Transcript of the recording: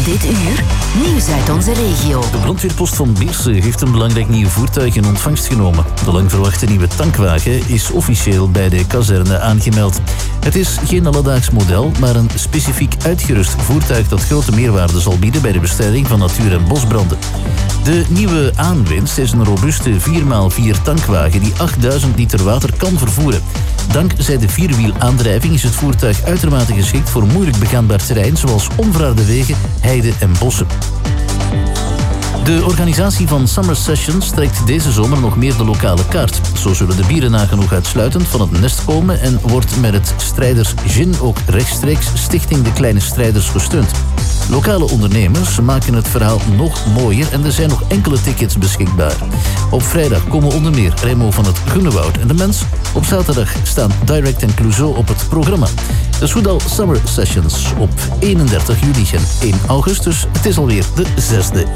Dit uur, nieuws uit onze regio. De brandweerpost van Beersen heeft een belangrijk nieuw voertuig in ontvangst genomen. De lang verwachte nieuwe tankwagen is officieel bij de kazerne aangemeld. Het is geen alledaags model, maar een specifiek uitgerust voertuig dat grote meerwaarde zal bieden bij de bestrijding van natuur- en bosbranden. De nieuwe aanwinst is een robuuste 4x4 tankwagen die 8000 liter water kan vervoeren. Dankzij de vierwielaandrijving is het voertuig uitermate geschikt voor moeilijk begaanbaar terrein zoals onverharde wegen, heide en bossen. De organisatie van Summer Sessions trekt deze zomer nog meer de lokale kaart. Zo zullen de bieren nagenoeg uitsluitend van het nest komen en wordt met het Strijders Gin ook rechtstreeks Stichting De Kleine Strijders gesteund. Lokale ondernemers maken het verhaal nog mooier en er zijn nog enkele tickets beschikbaar. Op vrijdag komen onder meer Remo van het Groenewoud en de Mens. Op zaterdag staan Direct en Clouseau op het programma. De Soudal Summer Sessions op 31 juli en 1 augustus. Het is alweer de 6e